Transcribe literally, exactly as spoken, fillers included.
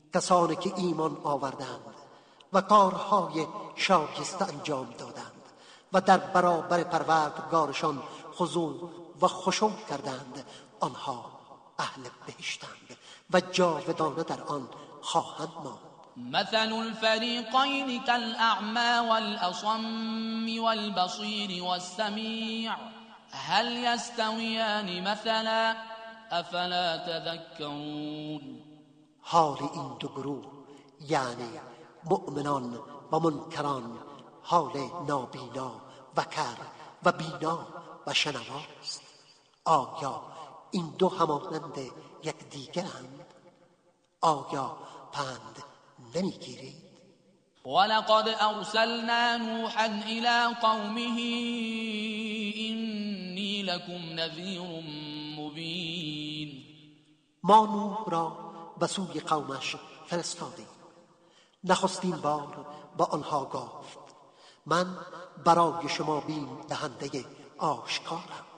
کسانی که ایمان آوردند و کارهای شایسته انجام دادند و در برابر پروردگارشان خضوع و خشوع کردند، آنها اهل بهشتند و جاودانه در آن خواهند ماند. مثل الفريقين كالأعمى والأصم والبصير والسميع هل يستويان مثلا افلا تذكرون. حال این دو گروه یعنی مؤمنان و منکران حال نابینا و کر و بینا و شنواست. آیا این دو همانند یکدیگرند؟ آیا پند نمیگیرید؟ ولقد ارسلنا نوحا الى قومه اینی لکم نذیر مبین. ما نوح را به سوی قومش فرستادیم. نخستین بار با آنها گفت من برای شما بیم دهنده آشکارم.